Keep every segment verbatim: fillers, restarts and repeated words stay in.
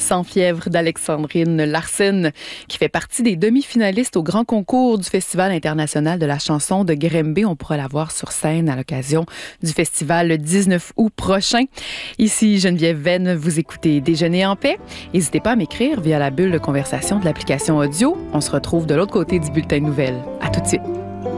Sans fièvre d'Alexandrine Larsen, qui fait partie des demi-finalistes au grand concours du Festival international de la chanson de Grimby. On pourra la voir sur scène à l'occasion du festival le dix-neuf août prochain. Ici Geneviève Venn, vous écoutez Déjeuner en paix. N'hésitez pas à m'écrire via la bulle de conversation de l'application audio. On se retrouve de l'autre côté du bulletin de nouvelles. À tout de suite.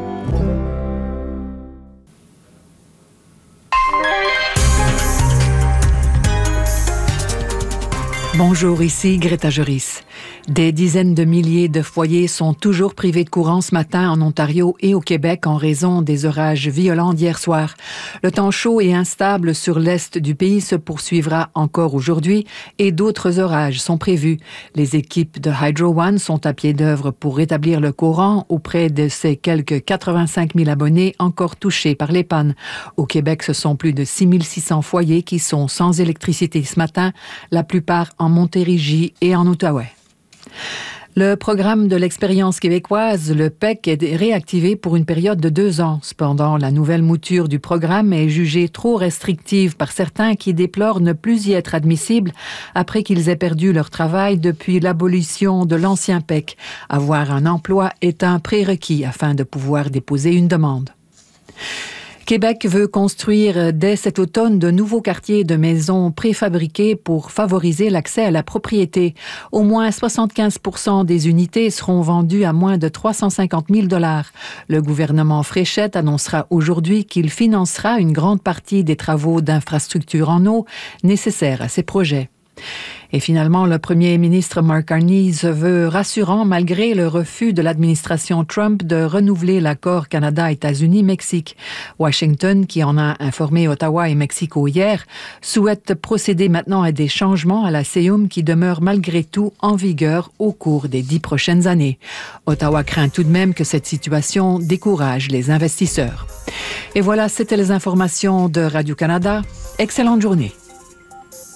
Bonjour, ici Greta Joris. Des dizaines de milliers de foyers sont toujours privés de courant ce matin en Ontario et au Québec en raison des orages violents d'hier soir. Le temps chaud et instable sur l'est du pays se poursuivra encore aujourd'hui et d'autres orages sont prévus. Les équipes de Hydro One sont à pied d'œuvre pour rétablir le courant auprès de ces quelques quatre-vingt-cinq mille abonnés encore touchés par les pannes. Au Québec, ce sont plus de six mille six cents foyers qui sont sans électricité ce matin, la plupart en Montérégie et en Outaouais. Le programme de l'expérience québécoise, le P E C, est réactivé pour une période de deux ans. Cependant, la nouvelle mouture du programme est jugée trop restrictive par certains qui déplorent ne plus y être admissibles après qu'ils aient perdu leur travail depuis l'abolition de l'ancien P E C. Avoir un emploi est un prérequis afin de pouvoir déposer une demande. Québec veut construire dès cet automne de nouveaux quartiers de maisons préfabriquées pour favoriser l'accès à la propriété. Au moins soixante-quinze pour cent des unités seront vendues à moins de trois cent cinquante mille dollars. Le gouvernement Fréchette annoncera aujourd'hui qu'il financera une grande partie des travaux d'infrastructure en eau nécessaires à ces projets. Et finalement, le premier ministre Mark Carney se veut rassurant malgré le refus de l'administration Trump de renouveler l'accord Canada-États-Unis-Mexique. Washington, qui en a informé Ottawa et Mexico hier, souhaite procéder maintenant à des changements à la C E U M qui demeurent malgré tout en vigueur au cours des dix prochaines années. Ottawa craint tout de même que cette situation décourage les investisseurs. Et voilà, c'était les informations de Radio-Canada. Excellente journée.